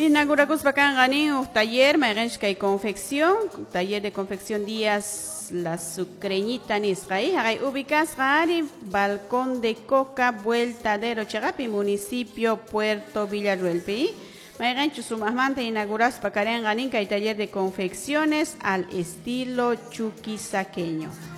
Inauguracus Bacanganí, un taller, Marenchka y confección, taller de confección Díaz La Sucreñita Nisraí, Haray ubicas Rari, Balcón de Coca, Vuelta de Rochagapi, municipio Puerto Villarruelpi. Marenchu Sumamante inauguras Bacanganí, y taller de confecciones al estilo chuquisaqueño.